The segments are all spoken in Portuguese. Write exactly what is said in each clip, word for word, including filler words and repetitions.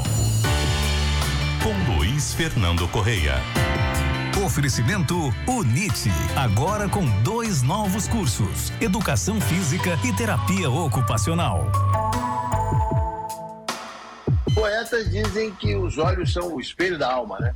Foco. Com Luiz Fernando Correia. Oferecimento UNIT, agora com dois novos cursos: Educação Física e Terapia Ocupacional. Poetas dizem que os olhos são o espelho da alma, né?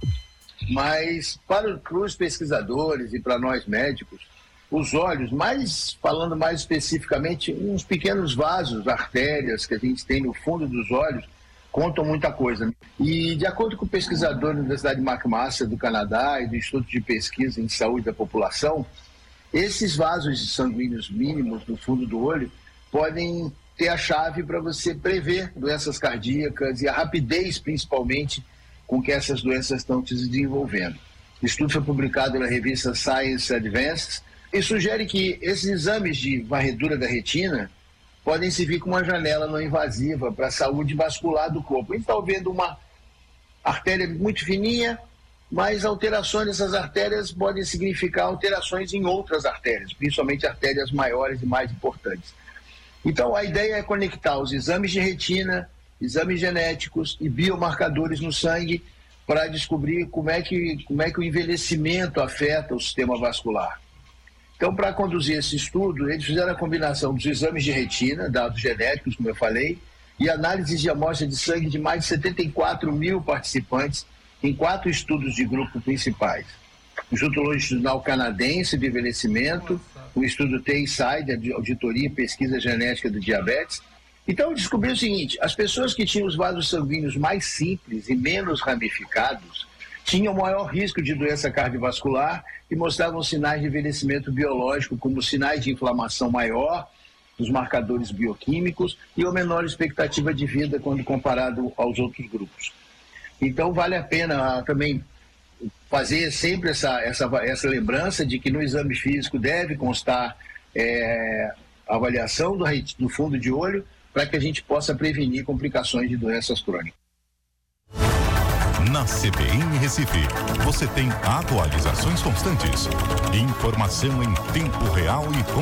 Mas para os pesquisadores e para nós médicos, os olhos, mais falando mais especificamente, uns pequenos vasos, artérias que a gente tem no fundo dos olhos, contam muita coisa. E de acordo com o pesquisador da Universidade McMaster do Canadá e do Instituto de Pesquisa em Saúde da População, esses vasos sanguíneos mínimos no fundo do olho podem ter a chave para você prever doenças cardíacas e a rapidez, principalmente, com que essas doenças estão se desenvolvendo. O estudo foi publicado na revista Science Advances e sugere que esses exames de varredura da retina podem servir como uma janela não invasiva para a saúde vascular do corpo. A gente está vendo uma artéria muito fininha, mas alterações nessas artérias podem significar alterações em outras artérias, principalmente artérias maiores e mais importantes. Então, a ideia é conectar os exames de retina, exames genéticos e biomarcadores no sangue para descobrir como é que, como é que o envelhecimento afeta o sistema vascular. Então, para conduzir esse estudo, eles fizeram a combinação dos exames de retina, dados genéticos, como eu falei, e análises de amostra de sangue de mais de setenta e quatro mil participantes em quatro estudos de grupo principais. O Instituto Longitudinal Canadense de Envelhecimento, o estudo T I S I D, de Auditoria e Pesquisa Genética do Diabetes. Então, descobriu o seguinte: as pessoas que tinham os vasos sanguíneos mais simples e menos ramificados tinham maior risco de doença cardiovascular e mostravam sinais de envelhecimento biológico, como sinais de inflamação maior, dos marcadores bioquímicos e uma menor expectativa de vida quando comparado aos outros grupos. Então, vale a pena também fazer sempre essa, essa, essa lembrança de que no exame físico deve constar é, a avaliação do, do fundo de olho para que a gente possa prevenir complicações de doenças crônicas. Na C B N Recife, você tem atualizações constantes, informação em tempo real e